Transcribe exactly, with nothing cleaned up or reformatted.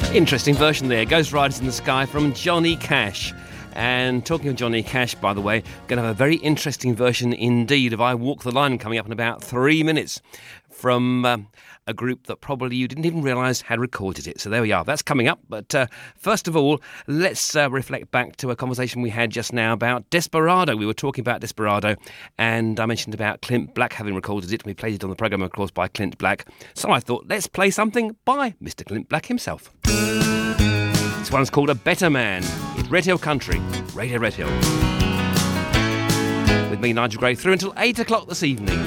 Interesting version there. Ghost Riders in the Sky from Johnny Cash. And talking of Johnny Cash, by the way, going to have a very interesting version indeed of I Walk the Line coming up in about three minutes from um, a group that probably you didn't even realise had recorded it. So there we are. That's coming up. But uh, first of all, let's uh, reflect back to a conversation we had just now about Desperado. We were talking about Desperado, and I mentioned about Clint Black having recorded it. We played it on the programme, of course, by Clint Black. So I thought, let's play something by Mister Clint Black himself. This one's called A Better Man. It's Red Hill Country, Radio Red Hill. With me, Nigel Gray, through until eight o'clock this evening.